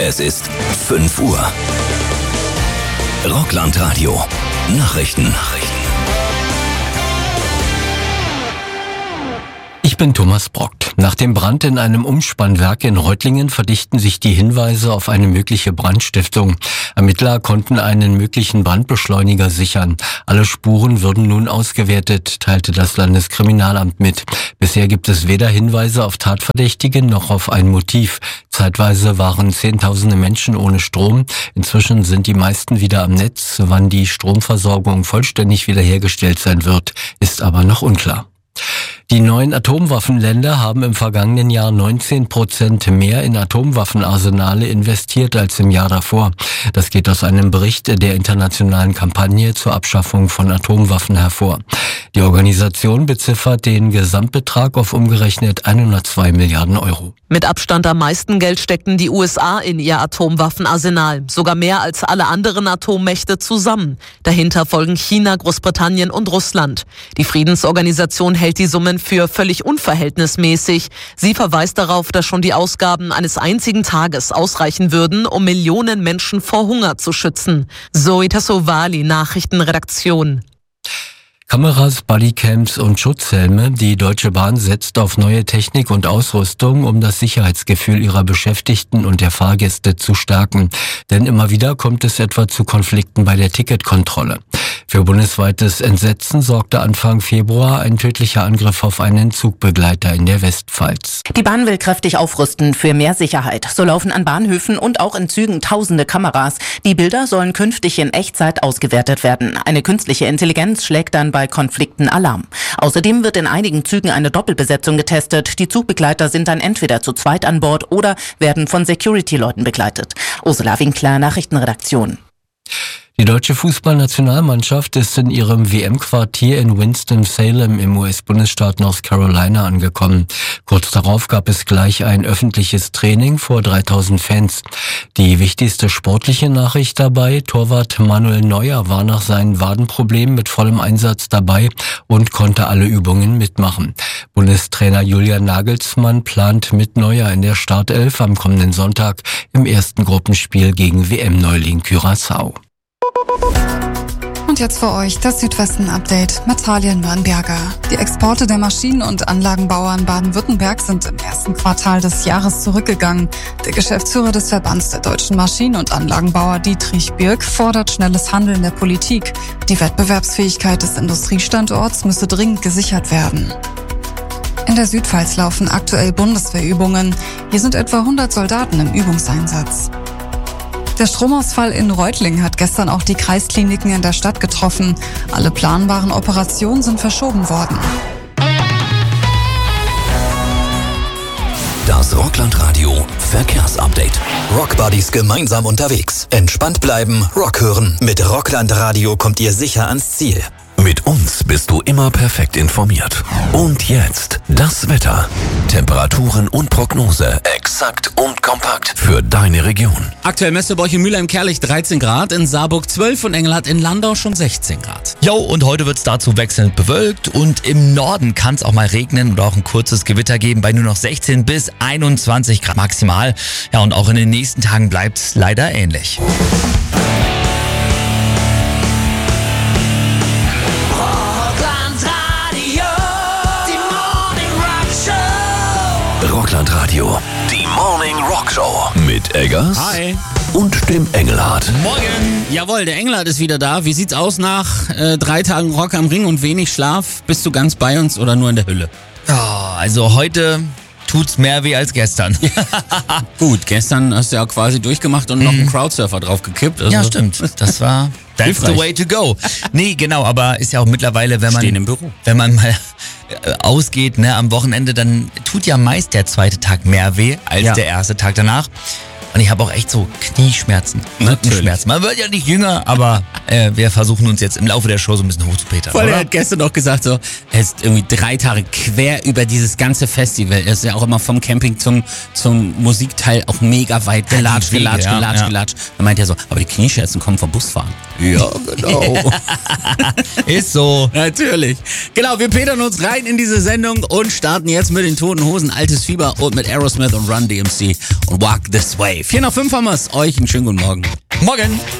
Es ist 5 Uhr. Rockland-Radio. Nachrichten. Ich bin Thomas Brockt. Nach dem Brand in einem Umspannwerk in Reutlingen verdichten sich die Hinweise auf eine mögliche Brandstiftung. Ermittler konnten einen möglichen Brandbeschleuniger sichern. Alle Spuren würden nun ausgewertet, teilte das Landeskriminalamt mit. Bisher gibt es weder Hinweise auf Tatverdächtige noch auf ein Motiv. Zeitweise waren Zehntausende Menschen ohne Strom. Inzwischen sind die meisten wieder am Netz. Wann die Stromversorgung vollständig wiederhergestellt sein wird, ist aber noch unklar. Die neuen Atomwaffenländer haben im vergangenen Jahr 19% mehr in Atomwaffenarsenale investiert als im Jahr davor. Das geht aus einem Bericht der internationalen Kampagne zur Abschaffung von Atomwaffen hervor. Die Organisation beziffert den Gesamtbetrag auf umgerechnet 102 Milliarden Euro. Mit Abstand am meisten Geld steckten die USA in ihr Atomwaffenarsenal. Sogar mehr als alle anderen Atommächte zusammen. Dahinter folgen China, Großbritannien und Russland. Die Friedensorganisation hält die Summen für völlig unverhältnismäßig. Sie verweist darauf, dass schon die Ausgaben eines einzigen Tages ausreichen würden, um Millionen Menschen vor Hunger zu schützen. Zoe Tassovali, Nachrichtenredaktion. Kameras, Bodycams und Schutzhelme. Die Deutsche Bahn setzt auf neue Technik und Ausrüstung, um das Sicherheitsgefühl ihrer Beschäftigten und der Fahrgäste zu stärken. Denn immer wieder kommt es etwa zu Konflikten bei der Ticketkontrolle. Für bundesweites Entsetzen sorgte Anfang Februar ein tödlicher Angriff auf einen Zugbegleiter in der Westpfalz. Die Bahn will kräftig aufrüsten für mehr Sicherheit. So laufen an Bahnhöfen und auch in Zügen tausende Kameras. Die Bilder sollen künftig in Echtzeit ausgewertet werden. Eine künstliche Intelligenz schlägt dann bei Konflikten Alarm. Außerdem wird in einigen Zügen eine Doppelbesetzung getestet. Die Zugbegleiter sind dann entweder zu zweit an Bord oder werden von Security-Leuten begleitet. Ursula Winkler, Nachrichtenredaktion. Die deutsche Fußballnationalmannschaft ist in ihrem WM-Quartier in Winston-Salem im US-Bundesstaat North Carolina angekommen. Kurz darauf gab es gleich ein öffentliches Training vor 3000 Fans. Die wichtigste sportliche Nachricht dabei: Torwart Manuel Neuer war nach seinen Wadenproblemen mit vollem Einsatz dabei und konnte alle Übungen mitmachen. Bundestrainer Julian Nagelsmann plant mit Neuer in der Startelf am kommenden Sonntag im ersten Gruppenspiel gegen WM-Neuling Curaçao. Und jetzt für euch das Südwesten-Update mit Talia Nürnberger. Die Exporte der Maschinen- und Anlagenbauer Baden-Württemberg sind im ersten Quartal des Jahres zurückgegangen. Der Geschäftsführer des Verbands der deutschen Maschinen- und Anlagenbauer Dietrich Birk fordert schnelles Handeln der Politik. Die Wettbewerbsfähigkeit des Industriestandorts müsse dringend gesichert werden. In der Südpfalz laufen aktuell Bundeswehrübungen. Hier sind etwa 100 Soldaten im Übungseinsatz. Der Stromausfall in Reutlingen hat gestern auch die Kreiskliniken in der Stadt getroffen. Alle planbaren Operationen sind verschoben worden. Das Rockland-Radio Verkehrsupdate. Rockbuddies gemeinsam unterwegs. Entspannt bleiben, Rock hören. Mit Rockland-Radio kommt ihr sicher ans Ziel. Mit uns bist du immer perfekt informiert. Und jetzt das Wetter. Temperaturen und Prognose exakt und kompakt für deine Region. Aktuell messt bei euch in Mülheim-Kerlich 13 Grad, in Saarburg 12 und Engelhardt in Landau schon 16 Grad. Jo, und heute wird's dazu wechselnd bewölkt und im Norden kann es auch mal regnen oder auch ein kurzes Gewitter geben bei nur noch 16 bis 21 Grad maximal. Ja, und auch in den nächsten Tagen bleibt's leider ähnlich. Rockland-Radio, die Morning Rock Show mit Eggers. Hi. Und dem Engelhardt. Morgen. Jawohl, der Engelhardt ist wieder da. Wie sieht's aus nach 3 Tagen Rock am Ring und wenig Schlaf? Bist du ganz bei uns oder nur in der Hülle? Ja, also heute tut's mehr weh als gestern. Gut, gestern hast du ja quasi durchgemacht und noch einen Crowdsurfer draufgekippt. Also Ja, stimmt. Das war that's the way to go. Nee, genau, aber ist ja auch mittlerweile, wenn man Stehen im Büro. Wenn man mal ausgeht, ne, am Wochenende, dann tut ja meist der zweite Tag mehr weh als der erste Tag danach. Und ich habe auch echt so Knieschmerzen, Rückenschmerzen. Man wird ja nicht jünger, aber wir versuchen uns jetzt im Laufe der Show so ein bisschen hochzupetern. Weil er hat gestern noch gesagt, so, er ist irgendwie 3 Tage quer über dieses ganze Festival. Er ist ja auch immer vom Camping zum Musikteil auch mega weit gelatscht. Dann meint er so, aber die Knieschmerzen kommen vom Busfahren. Ja, genau. Ist so. Natürlich. Genau, wir petern uns rein in diese Sendung und starten jetzt mit den Toten Hosen, Altes Fieber und mit Aerosmith und Run DMC und Walk This Way. 4 nach 5 haben wir's. Euch einen schönen guten Morgen. Morgen.